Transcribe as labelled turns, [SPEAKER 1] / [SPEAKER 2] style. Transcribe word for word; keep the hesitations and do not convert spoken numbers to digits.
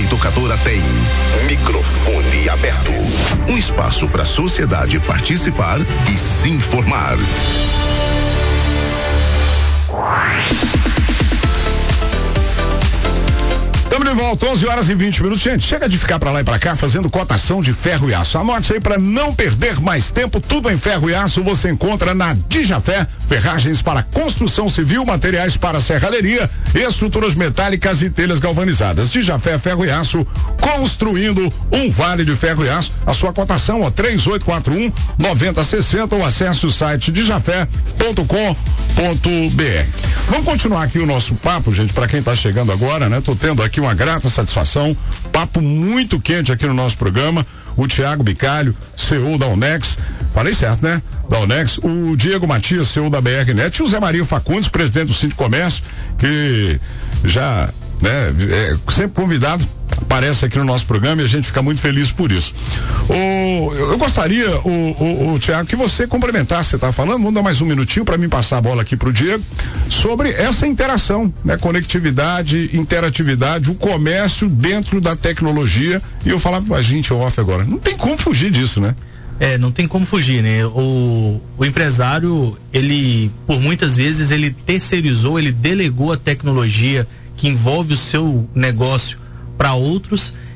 [SPEAKER 1] Educadora tem microfone aberto. Um espaço para a sociedade participar e se informar.
[SPEAKER 2] Estamos de volta, onze horas e vinte minutos. Gente, chega de ficar pra lá e pra cá fazendo cotação de ferro e aço. Anote aí pra não perder mais tempo. Tudo em ferro e aço você encontra na Dijafé. Ferragens para construção civil, materiais para serralheria, estruturas metálicas e telhas galvanizadas. Dijafé Ferro e Aço, construindo um vale de ferro e aço. A sua cotação, ó, três oito quatro um, nove zero seis zero ou acesse o site dijafé ponto com ponto br. Vamos continuar aqui o nosso papo, gente, para quem tá chegando agora, né? Tô tendo aqui uma grata satisfação, papo muito quente aqui no nosso programa. O Tiago Bicalho, C E O da Unex, falei certo, né? Da Unex, o Diego Matias, C E O da B R Net, e o Zé Maria Facundes, presidente do Sindicomércio, que já, né, é sempre convidado, aparece aqui no nosso programa e a gente fica muito feliz por isso. O, eu gostaria, o, o, o Tiago, que você complementasse, você tá falando, vamos dar mais um minutinho para mim passar a bola aqui pro Diego, sobre essa interação, né? Conectividade, interatividade, o comércio dentro da tecnologia, e eu falava pra gente off agora, não tem como fugir disso, né?
[SPEAKER 3] É, não tem como fugir, né? O, o empresário, ele, por muitas vezes, ele terceirizou, ele delegou a tecnologia que envolve o seu negócio para outros,